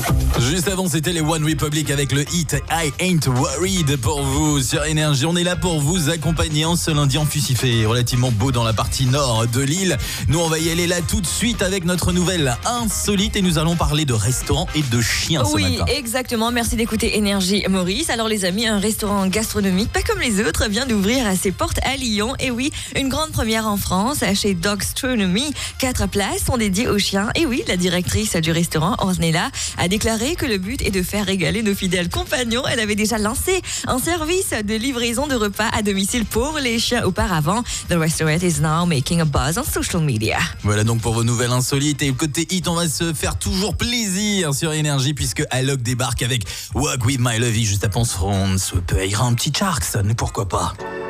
Juste avant, c'était les One Republic avec le hit I Ain't Worried pour vous sur Énergie. On est là pour vous accompagner en ce lundi en plus. Il fait relativement beau dans la partie nord de l'île. Nous, on va y aller là tout de suite avec notre nouvelle insolite et nous allons parler de restaurants et de chiens ce matin. Oui, exactement. Merci d'écouter Énergie Maurice. Alors les amis, un restaurant gastronomique, pas comme les autres, vient d'ouvrir à ses portes à Lyon. Et oui, une grande première en France chez Dogstronomy. 4 places sont dédiées aux chiens. Et oui, la directrice du restaurant, Ornella, a déclaré que le but est de faire régaler nos fidèles compagnons. Elle avait déjà lancé un service de livraison de repas à domicile pour les chiens auparavant. The restaurant is now making a buzz on social media. Voilà donc pour vos nouvelles insolites. Et côté hit, on va se faire toujours plaisir sur Énergie puisque Alok débarque avec Walk With My Lovey juste après on se payera un petit Sharks, pourquoi pas.